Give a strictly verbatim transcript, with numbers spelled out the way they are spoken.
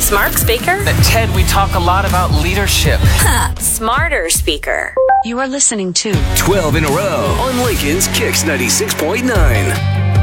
Smart speaker? Ted, we talk a lot about leadership. Smarter speaker. You are listening to twelve in a row on Lincoln's Kicks ninety-six point nine.